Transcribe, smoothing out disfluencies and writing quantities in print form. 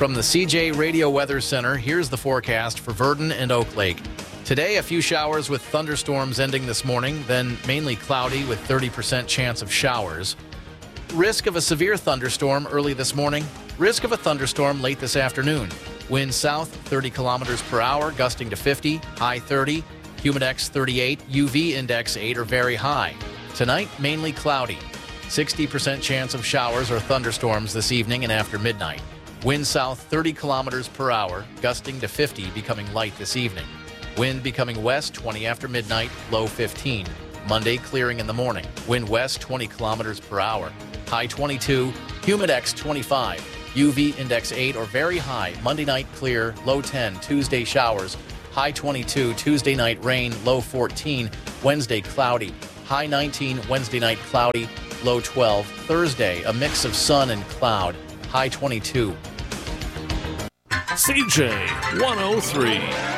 From the CJ Radio Weather Center, here's the forecast for Virden and Oak Lake. Today, a few showers with thunderstorms ending this morning, then mainly cloudy with 30% chance of showers. Risk of a severe thunderstorm early this morning. Risk of a thunderstorm late this afternoon. Wind south 30 kilometers per hour, gusting to 50, high 30. Humidex 38, UV index 8 or very high. Tonight, mainly cloudy. 60% chance of showers or thunderstorms this evening and after midnight. Wind south 30 kilometers per hour, gusting to 50, becoming light this evening. Wind becoming west 20 after midnight, low 15. Monday clearing in the morning. Wind west 20 kilometers per hour, high 22. Humidex 25, UV index 8 or very high. Monday night clear, low 10. Tuesday showers, high 22. Tuesday night rain, low 14. Wednesday cloudy, high 19. Wednesday night cloudy, low 12. Thursday a mix of sun and cloud, high 22. CJ 103.